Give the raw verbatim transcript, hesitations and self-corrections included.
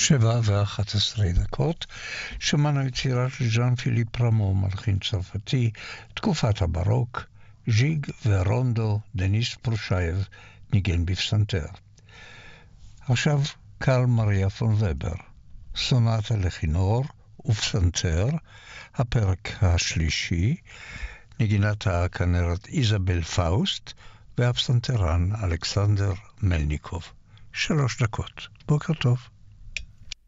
שבע ואחת עשרה דקות, שמענו יצירה של ז'אן פיליפ רמו, מלחין צרפתי, תקופת הברוק, ז'יג ורונדו, דניס פרושייב, ניגן בפסנתר. עכשיו קרל מריה פון ובר, סונטה לכינור ופסנתר, הפרק השלישי, נגינת הכנרת איזבל פאוסט, והפסנתרן אלכסנדר מלניקוב. שלוש דקות. בוקר טוב.